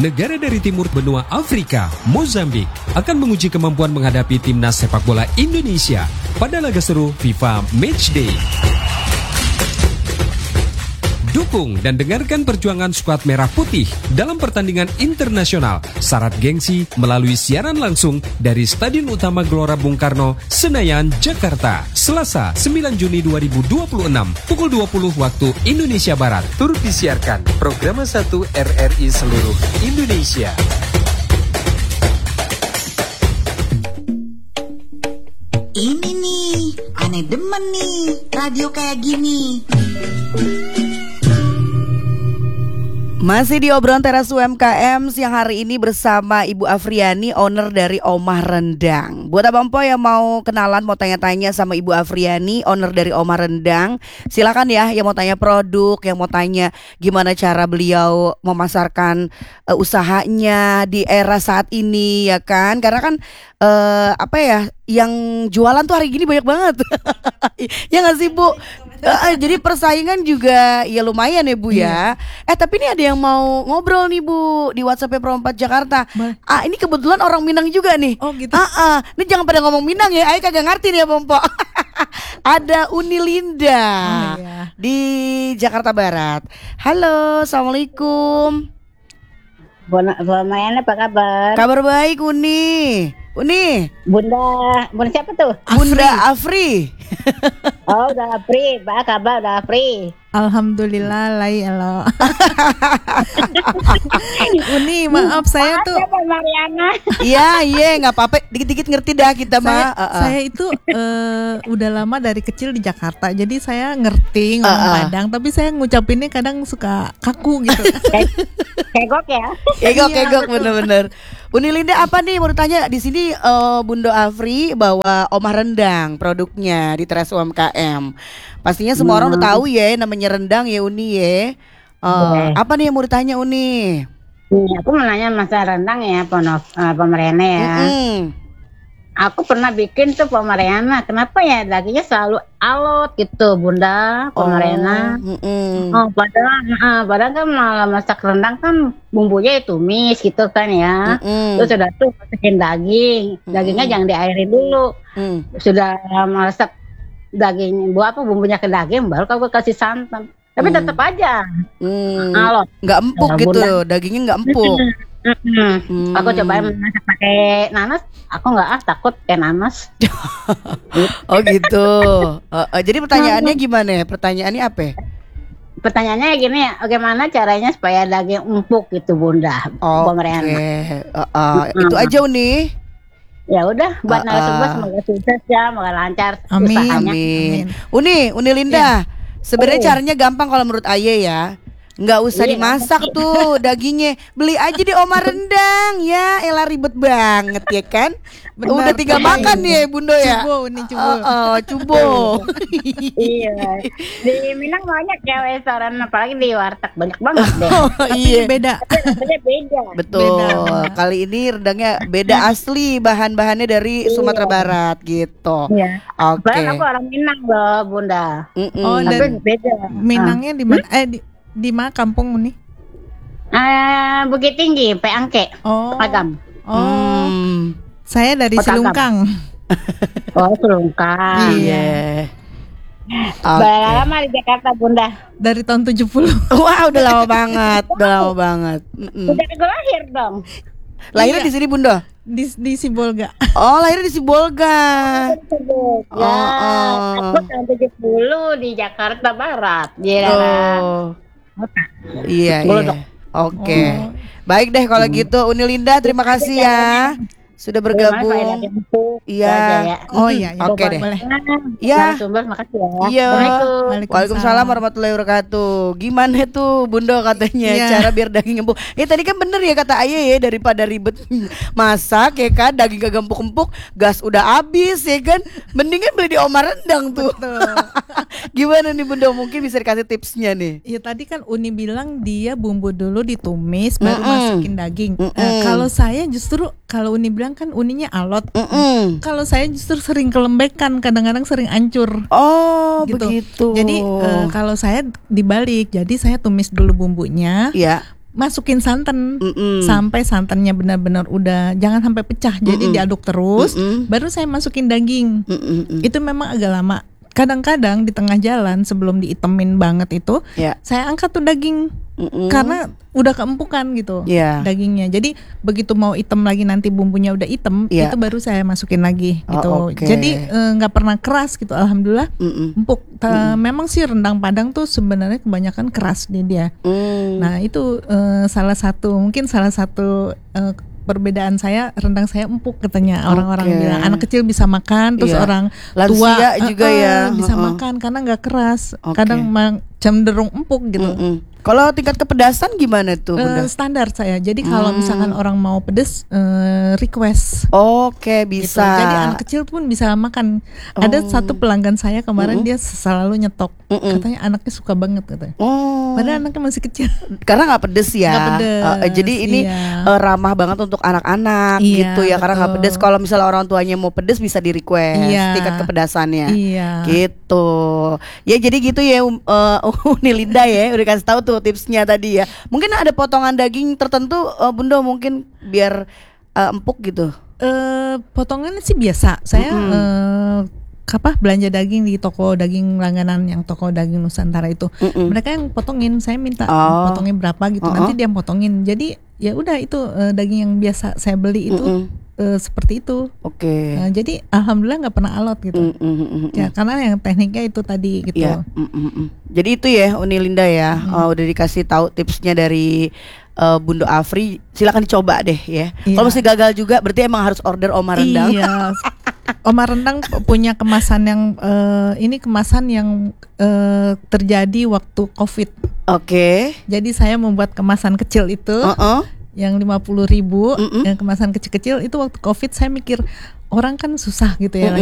negara dari timur benua Afrika, Mozambik, akan menguji kemampuan menghadapi timnas sepak bola Indonesia pada laga seru FIFA Matchday. Dukung dan dengarkan perjuangan skuad Merah Putih dalam pertandingan internasional syarat gengsi melalui siaran langsung dari Stadion Utama Gelora Bung Karno, Senayan, Jakarta. Selasa 9 Juni 2026 pukul 20 waktu Indonesia Barat. Turut disiarkan Program 1 RRI seluruh Indonesia. Ini nih, aneh demen nih radio kayak gini. Masih di obrolan teras UMKM siang hari ini bersama Ibu Afriani, owner dari Omah Rendang. Buat Abang Po yang mau kenalan, mau tanya-tanya sama Ibu Afriani, owner dari Omah Rendang, silakan ya. Yang mau tanya produk, yang mau tanya gimana cara beliau memasarkan usahanya di era saat ini, ya kan? Karena kan yang jualan tuh hari gini banyak banget. Ya nggak sih Bu? Jadi persaingan juga ya lumayan ya Bu ya. Tapi ini ada yang mau ngobrol nih Bu di WhatsApp Pro 4 Jakarta. Ini kebetulan orang Minang juga nih. Oh gitu. Ini jangan pada ngomong Minang ya. Ayo kagak ngerti nih ya Bang Po. Ada Uni Linda di Jakarta Barat. Halo, assalamualaikum. Lumayan, apa kabar? Kabar baik Uni. Bunda siapa tuh? Bunda Afri. Oh, udah free, Pak, kabar udah free. Alhamdulillah, elo. Uni, maaf saya tuh. Pak Mariana. Iya, nggak apa-apa. Dikit-dikit ngerti dah kita mah. Saya itu udah lama dari kecil di Jakarta, jadi saya ngerti ngomong Padang, tapi saya ngucapinnya kadang suka kaku gitu. Kegok ya? Kegok bener-bener. Uni Linda apa nih mau tanya di sini Bunda Afri bawa Omah Rendang produknya di teras UMKM. Pastinya semua orang udah tahu ya namanya rendang ya Uni ya. Apa nih yang mau ditanya Uni? Aku mau nanya masalah rendang ya Pemerintah ya. Aku pernah bikin tuh Pemerintah. Kenapa ya dagingnya selalu alot gitu Bunda Pemerintah? Padahal kan malah masak rendang kan bumbunya itu tumis gitu kan ya. Terus sudah tuh masukin dagingnya jangan diairin dulu. Sudah masak daging bumbunya ke daging baru kau kasih santan. Tapi tetap aja alot. Nggak empuk gitu, dagingnya nggak empuk. Aku cobain masak pakai nanas, aku nggak takut kayak nanas. Oh gitu. Jadi pertanyaannya gimana? Pertanyaannya apa? Pertanyaannya gini ya, bagaimana caranya supaya daging empuk gitu Bunda? Itu aja Uni. Ya udah, buat narasumber semoga sukses ya, semoga lancar usahanya. Amin. Uni Linda, sebenarnya caranya gampang kalau menurut Aye ya. Nggak usah dimasak tuh dagingnya, beli aja di Omah Rendang ya. Elah ribet banget ya kan. Benar, udah tinggal makan ya Bunda ya. Cubo. Iya. Di Minang banyak ya restoran, apalagi di warteg banyak banget deh. Iya. Beda. Beda. Betul. Kali ini rendangnya beda asli, bahan-bahannya dari Sumatera Barat gitu. Iya. Oke. Aku orang Minang loh Bunda. Dan beda. Minangnya di mana? Di mana kampung Uni? Bukit Tinggi, Peangke. Agam. Saya dari Selungkang. Selungkang. Iya. Berapa lama di Jakarta Bunda? Dari tahun 70. Wah, udah lama banget. Udah lahir dong. Lahirnya di sini Bunda? Di Sibolga. Oh, lahirnya di Sibolga. Aku tahun 70 di Jakarta Barat. Iya. Oke. Baik deh kalau gitu Uni Linda, terima kasih ya sudah bergabung. Iya. Oke deh. Iya. Makasih ya. Iya. Waalaikumsalam warahmatullahi wabarakatuh. Gimana tuh Bunda katanya cara biar daging empuk? Tadi kan bener ya kata Aye ya, daripada ribet masak ya kan, daging gak empuk-empuk, gas udah habis ya kan. Mendingan beli di Omah Rendang tuh. Gimana nih Bunda, mungkin bisa dikasih tipsnya nih? Ya tadi kan Uni bilang dia bumbu dulu ditumis baru masukin daging. Kalau saya justru, kalau Uni bilang kan uninya alot. Kalau saya justru sering kelembekan, kadang-kadang sering hancur. Oh, gitu. Begitu. Jadi kalau saya dibalik, jadi saya tumis dulu bumbunya. Iya. masukin santan sampai santannya benar-benar udah jangan sampai pecah. Jadi diaduk terus, baru saya masukin daging. Itu memang agak lama. Kadang-kadang di tengah jalan sebelum diitemin banget itu, saya angkat tuh daging karena udah keempukan gitu dagingnya. Jadi begitu mau item lagi nanti bumbunya udah item, itu baru saya masukin lagi gitu. Jadi nggak pernah keras gitu, alhamdulillah empuk. Memang sih rendang Padang tuh sebenarnya kebanyakan keras dia. Nah itu salah satu perbedaan saya, rendang saya empuk katanya orang-orang bilang. Anak kecil bisa makan, terus orang lansia tua juga bisa makan karena nggak keras. Kadang cenderung empuk gitu. Kalau tingkat kepedasan gimana tuh, Bunda? Standar saya. Jadi kalau misalkan orang mau pedes, request. Bisa. Gitu. Jadi anak kecil pun bisa makan. Ada satu pelanggan saya kemarin dia selalu nyetok. Katanya anaknya suka banget katanya. Padahal anaknya masih kecil. Karena nggak pedes ya. Gak pedes, jadi ini ramah banget untuk anak-anak gitu ya. Karena nggak pedes. Kalau misalnya orang tuanya mau pedes bisa di request tingkat kepedasannya. Gitu. Ya jadi gitu ya, Uni Linda ya udah kasih tahu tuh tipsnya tadi ya. Mungkin ada potongan daging tertentu, Bunda, mungkin biar empuk gitu. Potongannya sih biasa. Saya belanja daging di toko daging langganan yang toko daging Nusantara itu. Mereka yang potongin, saya minta potongin berapa gitu. Nanti dia potongin. Jadi ya udah itu daging yang biasa saya beli itu seperti itu. Jadi alhamdulillah nggak pernah alot gitu. Ya karena yang tekniknya itu tadi gitu. Jadi itu ya Uni Linda ya. Udah dikasih tahu tipsnya dari Bunda Afri. Silakan dicoba deh ya. Kalau masih gagal juga berarti emang harus order Oma Rendang. Oma Rendang punya kemasan yang ini kemasan yang terjadi waktu COVID. Jadi saya membuat kemasan kecil itu. Yang 50.000 yang kemasan kecil-kecil itu waktu COVID. Saya mikir orang kan susah gitu ya